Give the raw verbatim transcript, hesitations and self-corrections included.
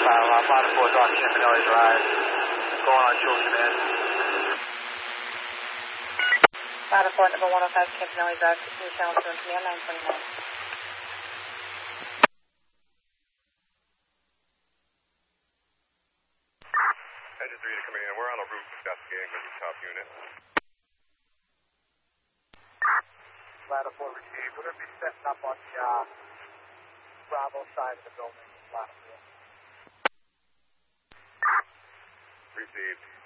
Uh, five four is on Campanelli Drive, going on Jules Command. five four, number one oh five, Campanelli Drive, New Channel two and Command, nine twenty-nine. Engine three to Command, we're on the route investigating with the top unit. Ladder four received. We're going to be setting up on the uh, Bravo side of the building. Ladder four. Received.